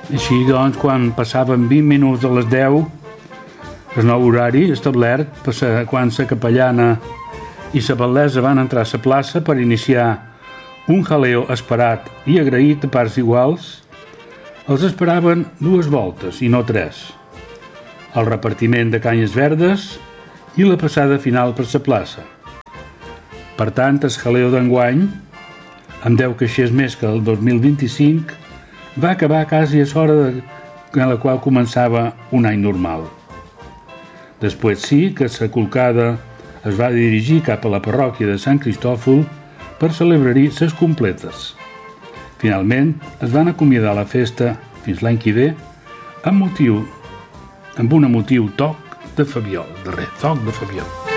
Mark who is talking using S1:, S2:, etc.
S1: Així doncs, quan passaven 20 minuts a les 10, el nou horari establert, quan la capellana i la batllessa van entrar a la plaça per iniciar un jaleo esperat i agraït a parts iguals, els esperaven 2 voltes i no 3. El repartiment de canyes verdes i la passada final per la plaça. Per tant, el jaleo d'enguany, amb 10 caixers més que el 2025, va acabar quasi a l'hora en la qual començava un any normal. Després sí que la colcada es va dirigir cap a la parròquia de Sant Cristòfol per celebrar-hi les completes. Finalment, es van acomiadar la festa fins l'any que ve amb un emotiu toc de Fabiol, darrer toc de Fabiol.